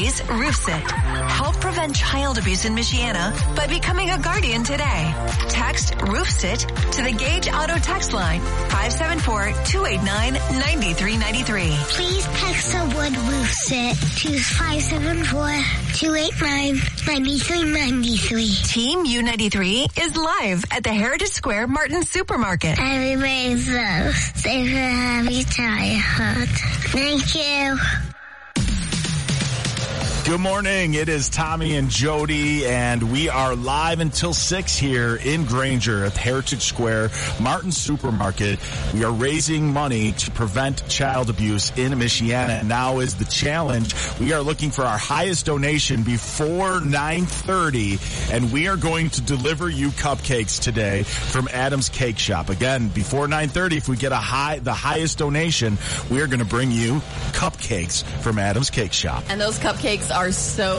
today's Roof Sit. Help prevent child abuse in Michiana by becoming a guardian today. Text Roof Sit to the Gage Auto text line 574-289-9393. Please text the word Roof Sit to 574-289-9393. Team U93 is live at the Heritage Square Martin Supermarket. Everybody's so safe and happy childhood. Thank you. Good morning. It is Tommy and Jody, and we are live until 6 here in Granger at Heritage Square Martin Supermarket. We are raising money to prevent child abuse in Michiana. Now is the challenge. We are looking for our highest donation before 9:30, and we are going to deliver you cupcakes today from Adam's Cake Shop. Again, before 9:30, if we get the highest donation, we are going to bring you cupcakes from Adam's Cake Shop. And those cupcakes are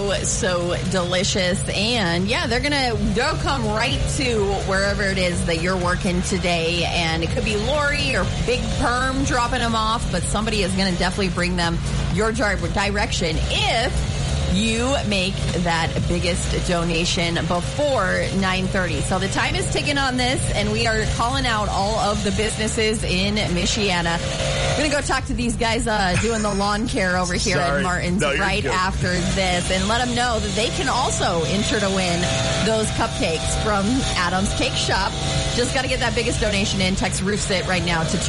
so delicious, and yeah, they'll come right to wherever it is that you're working today, and it could be Lori or Big Perm dropping them off, but somebody is going to definitely bring them your direction if you make that biggest donation before 9:30. So the time is ticking on this, and we are calling out all of the businesses in Michiana. I'm going to go talk to these guys doing the lawn care over here at Martin's after this, and let them know that they can also enter to win those cupcakes from Adam's Cake Shop. Just got to get that biggest donation in. Text Roof Sit right now to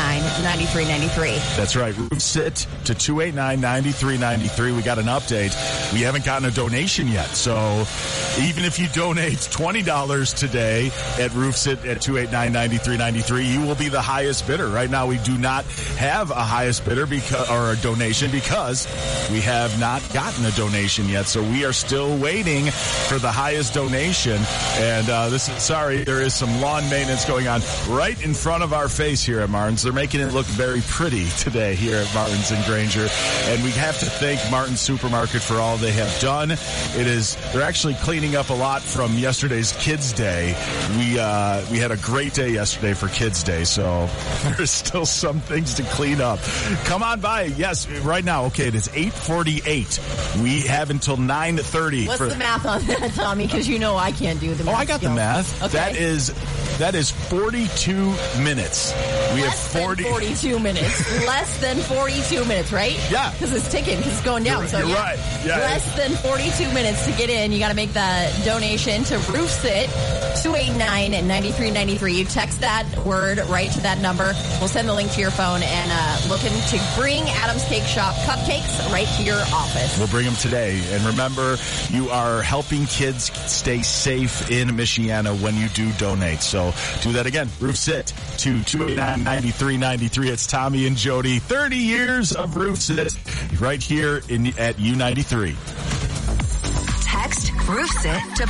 289-9393. That's right. Roof Sit to 289-9393. We got an update. We haven't gotten a donation yet, so even if you donate $20 today at RoofSit at 289-9393, you will be the highest bidder. Right now, we do not have a highest bidder or a donation because we have not gotten a donation yet. So we are still waiting for the highest donation. And there is some lawn maintenance going on right in front of our face here at Martin's. They're making it look very pretty today here at Martin's in Granger, and we have to thank Martin's Supermarket for all they have done. They're actually cleaning up a lot from yesterday's Kids Day. We had a great day yesterday for Kids Day, so there's still some things to clean up. Come on by. Yes, right now. Okay, it is 8:48. We have until 9:30. What's the math on that, Tommy? Because you know I can't do the math. Oh, I got the math. Okay. That is 42 minutes. We have 42 minutes. Less than 42 minutes, right? Yeah. Because it's ticking, because it's going down. You're right. Yeah. Less than 42 minutes to get in. You got to make that donation to Roof Sit, 289-9393. You text that word right to that number. We'll send the link to your phone, and looking to bring Adam's Cake Shop cupcakes right to your office. We'll bring them today. And remember, you are helping kids stay safe in Michiana when you do donate. So do that again. Roof Sit to 289-9393. It's Tommy and Jody. 30 years of Roof Sit right here at U93. Text Roof Sit to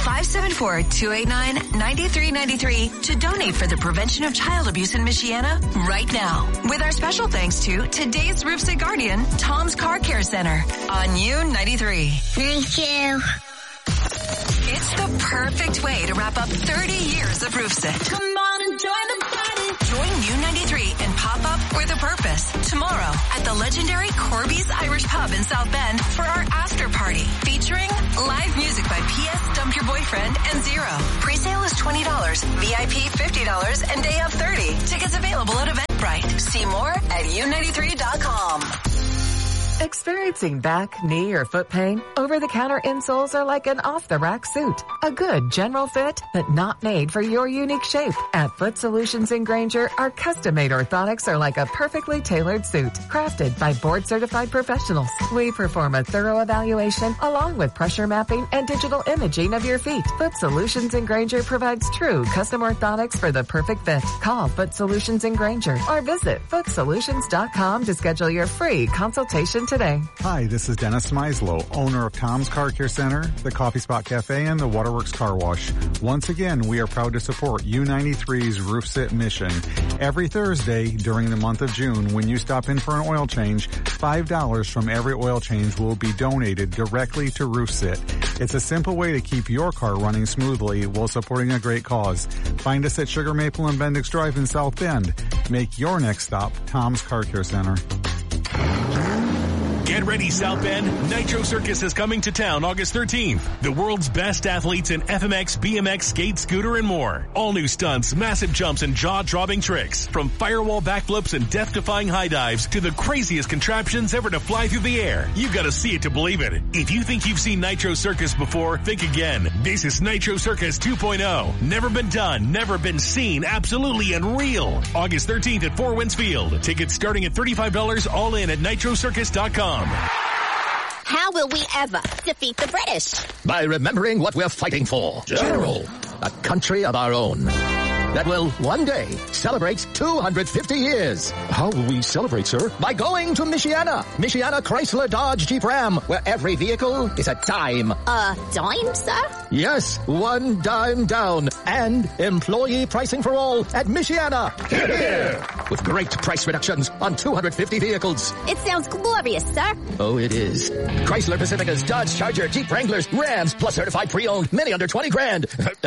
574-289-9393 to donate for the prevention of child abuse in Michiana right now. With our special thanks to today's Roof Sit Guardian, Tom's Car Care Center on U93. Thank you. It's the perfect way to wrap up 30 years of Roof Sit. Come on and join the party. Join U93 and pop up with a purpose tomorrow at the legendary Corby's Irish Pub in South Bend for our after party featuring live music by P.S. Dump Your Boyfriend and Zero. Presale is $20, VIP $50, and day of $30. Tickets available at Eventbrite. See more at U93.com. Experiencing back, knee, or foot pain? Over-the-counter insoles are like an off-the-rack suit. A good general fit, but not made for your unique shape. At Foot Solutions in Granger, our custom-made orthotics are like a perfectly tailored suit, crafted by board-certified professionals. We perform a thorough evaluation along with pressure mapping and digital imaging of your feet. Foot Solutions in Granger provides true custom orthotics for the perfect fit. Call Foot Solutions in Granger or visit footsolutions.com to schedule your free consultation today. Hi, this is Dennis Meislow, owner of Tom's Car Care Center, the Coffee Spot Cafe, and the Waterworks Car Wash. Once again, we are proud to support U93's Roof Sit mission. Every Thursday during the month of June, when you stop in for an oil change, $5 from every oil change will be donated directly to Roof Sit. It's a simple way to keep your car running smoothly while supporting a great cause. Find us at Sugar Maple and Bendix Drive in South Bend. Make your next stop Tom's Car Care Center. Get ready, South Bend. Nitro Circus is coming to town August 13th. The world's best athletes in FMX, BMX, skate, scooter, and more. All new stunts, massive jumps, and jaw-dropping tricks. From firewall backflips and death-defying high dives to the craziest contraptions ever to fly through the air. You gotta see it to believe it. If you think you've seen Nitro Circus before, think again. This is Nitro Circus 2.0. Never been done, never been seen, absolutely unreal. August 13th at Four Winds Field. Tickets starting at $35 all in at nitrocircus.com. How will we ever defeat the British? By remembering what we're fighting for. General, a country of our own. That will one day celebrate 250 years. How will we celebrate, sir? By going to Michiana. Michiana Chrysler Dodge Jeep Ram, where every vehicle is a dime. A dime, sir? Yes, one dime down. And employee pricing for all at Michiana. Here. With great price reductions on 250 vehicles. It sounds glorious, sir. Oh, it is. Chrysler Pacificas, Dodge Charger, Jeep Wranglers, Rams, plus certified pre-owned, many under 20 grand.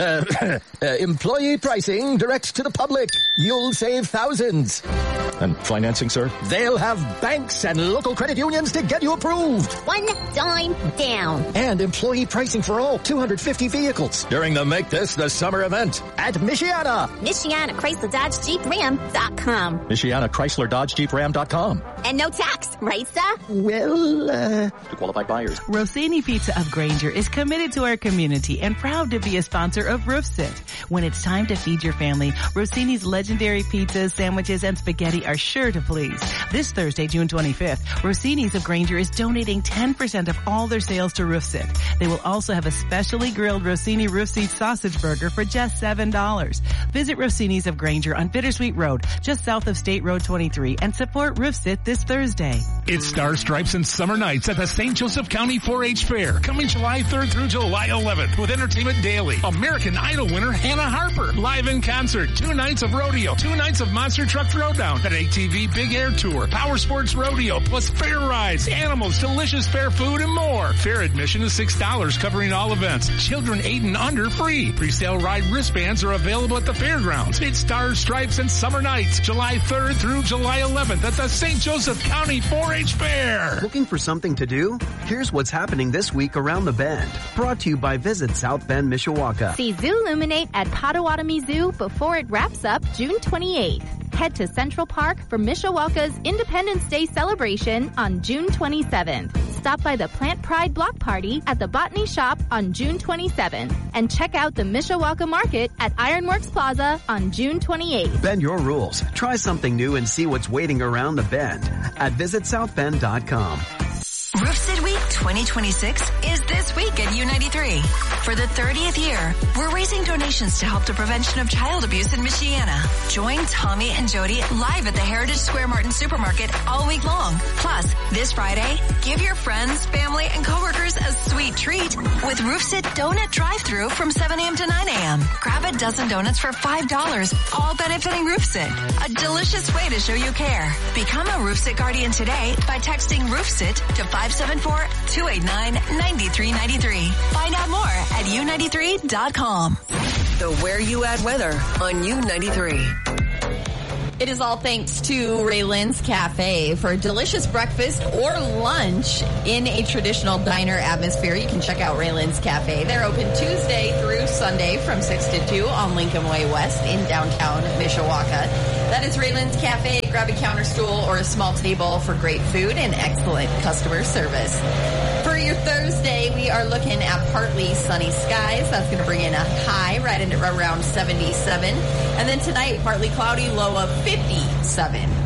Employee pricing direct to the public. You'll save thousands. And financing, sir? They'll have banks and local credit unions to get you approved. One dime down. And employee pricing for all 250 vehicles during the Make This the Summer event at Michiana. Michiana Chrysler Dodge Jeep Ram.com. Michiana Chrysler Dodge Jeep Ram.com. And no tax, right, sir? Well, to qualified buyers. Rossini Pizza of Granger is committed to our community and proud to be a sponsor of RoofSit. When it's time to feed your family, Rossini's legendary pizzas, sandwiches, and spaghetti are sure to please. This Thursday, June 25th, Rossini's of Granger is donating 10% of all their sales to RoofSit. They will also have a specially grilled Rossini RoofSit sausage burger for just $7. Visit Rossini's of Granger on Bittersweet Road, just south of State Road 23, and support RoofSit this Thursday. It's Stars, Stripes, and Summer Nights at the St. Joseph County 4-H Fair, coming July 3rd through July 11th with Entertainment Daily. American Idol winner Hannah Harper, live in concert, 2 nights of rodeo, 2 nights of Monster Truck Throwdown, an ATV Big Air Tour, Power Sports Rodeo, plus fair rides, animals, delicious fair food, and more. Fair admission is $6, covering all events. Children 8 and under free. Presale ride wristbands are available at the fairgrounds. It's Stars, Stripes, and Summer Nights, July 3rd through July 11th at the St. Joseph County 4-H Fair. Looking for something to do? Here's what's happening this week around the Bend. Brought to you by Visit South Bend, Mishawaka. See Zooluminate at Potawatomi Zoo before it wraps up June 28th. Head to Central Park for Mishawaka's Independence Day celebration on June 27th. Stop by the Plant Pride Block Party at the Botany Shop on June 27th. And check out the Mishawaka Market at Ironworks Plaza on June 28th. Bend your rules. Try something new and see what's waiting around the Bend at visitsouthbend.com. RoofSit Week 2026 is this week at U93. For the 30th year, we're raising donations to help the prevention of child abuse in Michiana. Join Tommy and Jody live at the Heritage Square Martin Supermarket all week long. Plus, this Friday, give your friends, family, and coworkers a sweet treat with RoofSit Donut Drive-Thru from 7 a.m. to 9 a.m. Grab a dozen donuts for $5, all benefiting RoofSit. A delicious way to show you care. Become a RoofSit Guardian today by texting RoofSit to 574-289-9393. Find out more at U93.com. The Where You At weather on U93. It is all thanks to Raylan's Cafe for a delicious breakfast or lunch in a traditional diner atmosphere. You can check out Raylan's Cafe. They're open Tuesday through Sunday from 6 to 2 on Lincoln Way West in downtown Mishawaka. That is Raylan's Cafe. Grab a counter stool or a small table for great food and excellent customer service. For your Thursday, we are looking at partly sunny skies. That's going to bring in a high right at around 77. And then tonight, partly cloudy, low of 57.